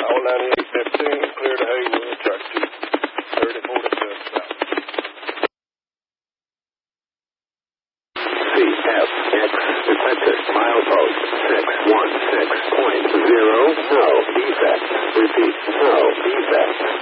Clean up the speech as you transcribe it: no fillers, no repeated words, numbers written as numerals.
All 9815, clear to Haywood, track 3047 south. CFX, detected, milepost 616.0, no defect. Repeat, no defect.